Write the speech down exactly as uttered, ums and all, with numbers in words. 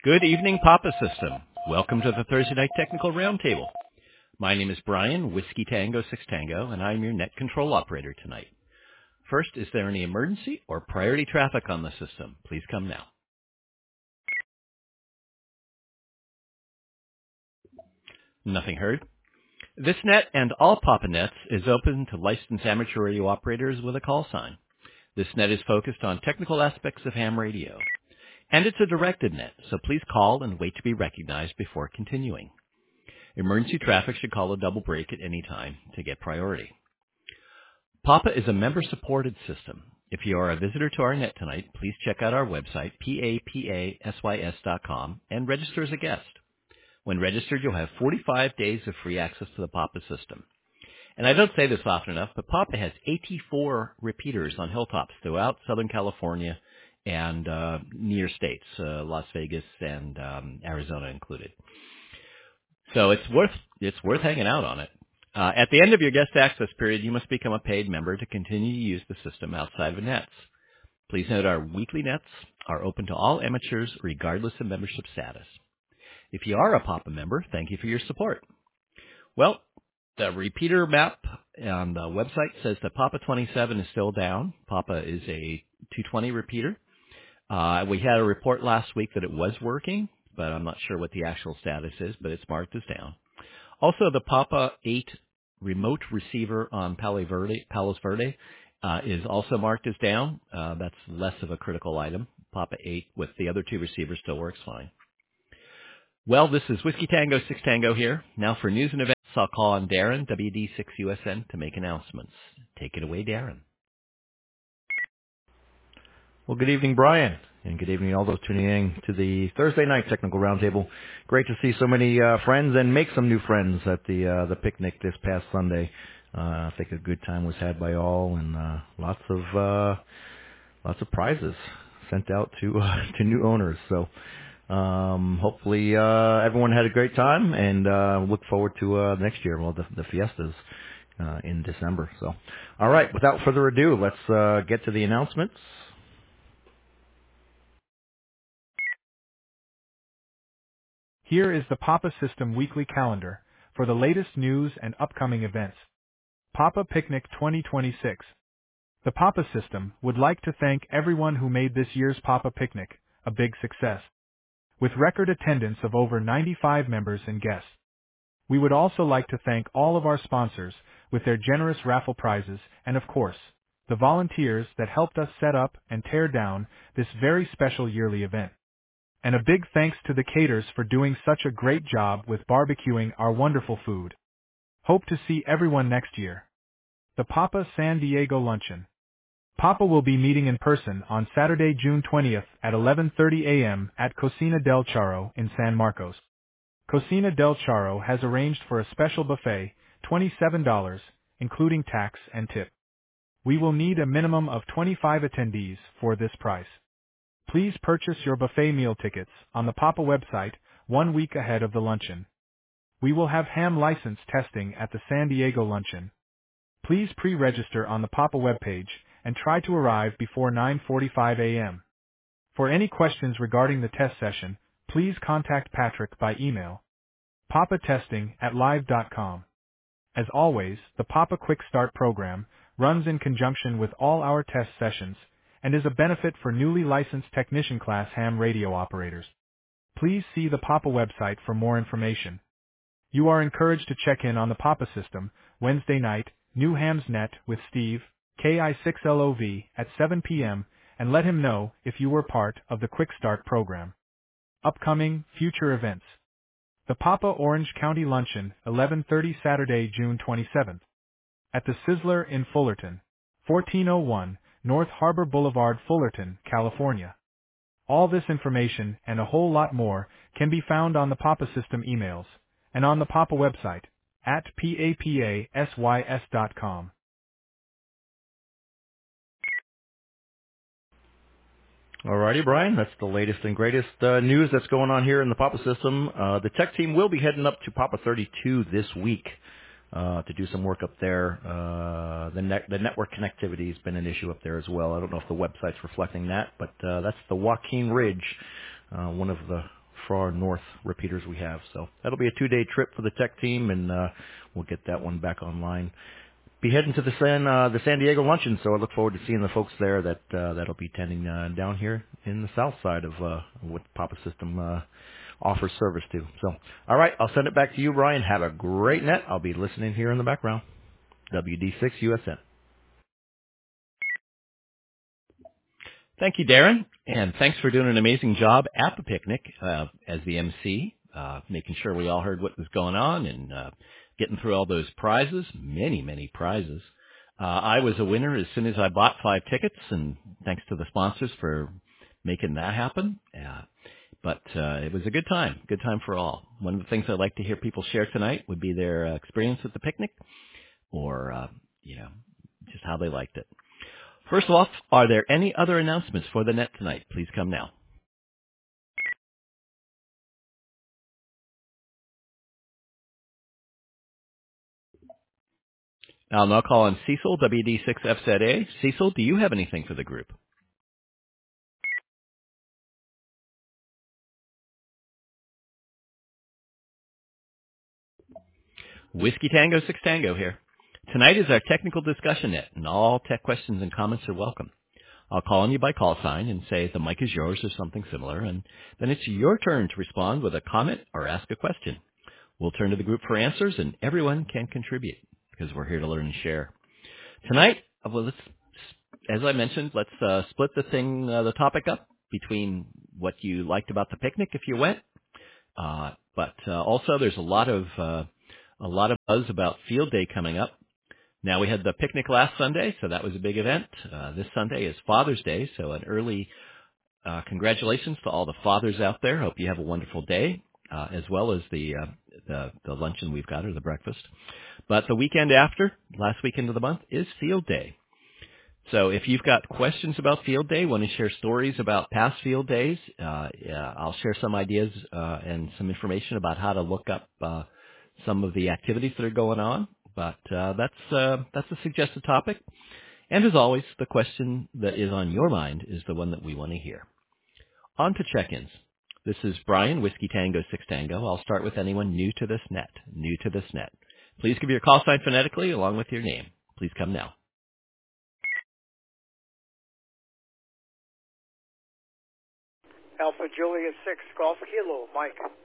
Good evening, Papa System. Welcome to the Thursday Night Technical Roundtable. My name is Brian, Whiskey Tango six Tango, and I'm your net control operator tonight. First, is there any emergency or priority traffic on the system? Please come now. Nothing heard. This net and all Papa Nets is open to licensed amateur radio operators with a call sign. This net is focused on technical aspects of ham radio. And it's a directed net, so please call and wait to be recognized before continuing. Emergency traffic should call a double break at any time to get priority. Papa is a member-supported system. If you are a visitor to our net tonight, please check out our website, papasys dot com, and register as a guest. When registered, you'll have forty-five days of free access to the Papa system. And I don't say this often enough, but Papa has eighty-four repeaters on hilltops throughout Southern California and uh, near states, uh, Las Vegas and um, Arizona included. So it's worth it's worth hanging out on it. Uh, at the end of your guest access period, you must become a paid member to continue to use the system outside of nets. Please note our weekly nets are open to all amateurs regardless of membership status. If you are a Papa member, thank you for your support. Well, the repeater map on the website says that Papa twenty-seven is still down. Papa is a two twenty repeater. Uh, we had a report last week that it was working, but I'm not sure what the actual status is, but it's marked as down. Also, the Papa eight remote receiver on Palo Verde, Palos Verde uh, is also marked as down. Uh, that's less of a critical item. Papa eight with the other two receivers still works fine. Well, this is Whiskey Tango six Tango here. Now for news and events, I'll call on Darren, W D six U S N, to make announcements. Take it away, Darren. Well, good evening, Brian, and good evening all those tuning in to the Thursday Night Technical Roundtable. Great to see so many uh, friends and make some new friends at the uh, the picnic this past Sunday. Uh, I think a good time was had by all, and uh, lots of uh, lots of prizes sent out to uh, to new owners. So um, hopefully uh, everyone had a great time, and uh, look forward to uh, next year. Well, the, the fiestas uh, in December. So, all right, without further ado, let's uh, get to the announcements. Here is the Papa System weekly calendar for the latest news and upcoming events. Papa Picnic twenty twenty-six. The Papa System would like to thank everyone who made this year's Papa Picnic a big success, with record attendance of over ninety-five members and guests. We would also like to thank all of our sponsors with their generous raffle prizes and, of course, the volunteers that helped us set up and tear down this very special yearly event. And a big thanks to the caterers for doing such a great job with barbecuing our wonderful food. Hope to see everyone next year. The Papa San Diego Luncheon. Papa will be meeting in person on Saturday, June twentieth at eleven thirty a.m. at Cocina del Charro in San Marcos. Cocina del Charro has arranged for a special buffet, twenty-seven dollars, including tax and tip. We will need a minimum of twenty-five attendees for this price. Please purchase your buffet meal tickets on the Papa website one week ahead of the luncheon. We will have ham license testing at the San Diego luncheon. Please pre-register on the Papa webpage and try to arrive before nine forty-five a.m. For any questions regarding the test session, please contact Patrick by email. papatesting at live dot com. As always, the Papa Quick Start program runs in conjunction with all our test sessions and is a benefit for newly licensed technician class ham radio operators. Please see the Papa website for more information. You are encouraged to check in on the Papa System Wednesday night, New Hams Net with Steve, K I six L O V, at seven p.m. and let him know if you were part of the Quick Start program. Upcoming, future events. The Papa Orange County Luncheon, eleven thirty Saturday, June twenty-seventh. At the Sizzler in Fullerton, fourteen oh one North Harbor Boulevard, Fullerton, California. All this information and a whole lot more can be found on the Papa System emails and on the Papa website at papasys dot com. Alrighty, Brian, that's the latest and greatest uh, news that's going on here in the Papa System. Uh, the tech team will be heading up to Papa thirty-two this week uh, to do some work up there. Uh, the, net, the network connectivity has been an issue up there as well. I don't know if the website's reflecting that, but uh, that's the Joaquin Ridge, uh, one of the far north repeaters we have. So that'll be a two-day trip for the tech team, and uh, we'll get that one back online. Be heading to the San uh, the San Diego luncheon, so I look forward to seeing the folks there that uh, that'll be tending uh, down here in the south side of uh, what Papa System uh, offers service to. So, all right, I'll send it back to you, Brian. Have a great net. I'll be listening here in the background. W D six U S N. Thank you, Darren, and thanks for doing an amazing job at the picnic uh, as the M C, uh, making sure we all heard what was going on and uh, getting through all those prizes, many, many prizes. Uh, I was a winner as soon as I bought five tickets, and thanks to the sponsors for making that happen. Uh, but uh, it was a good time, good time for all. One of the things I'd like to hear people share tonight would be their uh, experience at the picnic, or uh, you know, just how they liked it. First off, are there any other announcements for the net tonight? Please come now. I'll now call on Cecil, W D six F Z A. Cecil, do you have anything for the group? Whiskey Tango six Tango here. Tonight is our technical discussion net, and all tech questions and comments are welcome. I'll call on you by call sign and say the mic is yours or something similar, and then it's your turn to respond with a comment or ask a question. We'll turn to the group for answers, and everyone can contribute because we're here to learn and share. Tonight, uh, well, let's, as I mentioned, let's uh, split the thing, uh, the topic up between what you liked about the picnic if you went, uh, but uh, also there's a lot of uh, a lot of buzz about Field Day coming up. Now, we had the picnic last Sunday, so that was a big event. Uh, this Sunday is Father's Day, so an early uh, congratulations to all the fathers out there. Hope you have a wonderful day, uh, as well as the, uh, the the luncheon we've got, or the breakfast. But the weekend after, last weekend of the month, is Field Day. So if you've got questions about Field Day, want to share stories about past Field Days, uh, yeah, I'll share some ideas uh, and some information about how to look up uh, some of the activities that are going on. But uh, that's uh, that's a suggested topic. And as always, the question that is on your mind is the one that we want to hear. On to check-ins. This is Brian, Whiskey Tango six Tango. I'll start with anyone new to this net, new to this net. Please give your call sign phonetically along with your name. Please come now. Alpha Juliet six Golf Kilo, Mike.